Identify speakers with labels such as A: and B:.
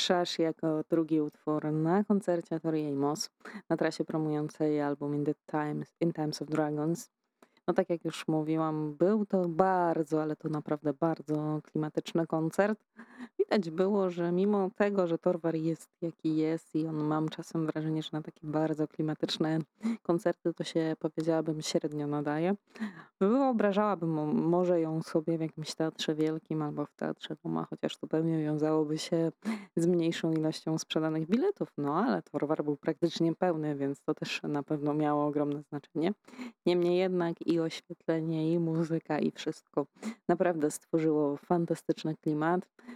A: Shush jako drugi utwór na koncercie Tori Amos na trasie promującej album In Times of Dragons. No tak jak już mówiłam, był to bardzo, ale to naprawdę bardzo klimatyczny koncert. Widać było, że mimo tego, że Torwar jest jaki jest i on mam czasem wrażenie, że na takie bardzo klimatyczne koncerty to się powiedziałabym średnio nadaje. Wyobrażałabym może ją sobie w jakimś teatrze wielkim albo w teatrze Duma, chociaż to pewnie wiązałoby się z mniejszą ilością sprzedanych biletów. No ale Torwar był praktycznie pełny, więc to też na pewno miało ogromne znaczenie. Niemniej jednak i oświetlenie, i muzyka, i wszystko naprawdę stworzyło fantastyczny klimat.